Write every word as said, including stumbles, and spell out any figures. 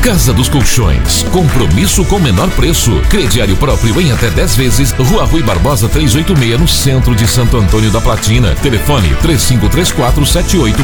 Casa dos Colchões, compromisso com menor preço. Crediário próprio em até dez vezes. Rua Rui Barbosa trezentos e oitenta e seis, no centro de Santo Antônio da Platina. Telefone três cinco três quatro, sete oito